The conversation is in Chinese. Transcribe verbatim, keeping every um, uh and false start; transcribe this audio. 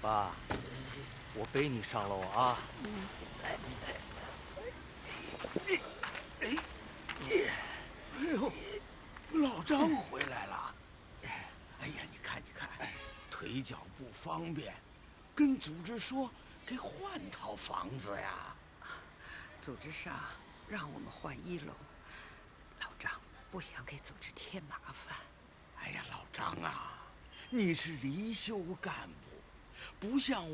吧，我背你上楼啊。来， 哎呦，老张回来了。哎呀，你看，你看，腿脚不方便，跟组织说给换套房子呀。 组织上让我们换一楼，老张不想给组织添麻烦。 哎呀，老张啊，你是离休干部，不像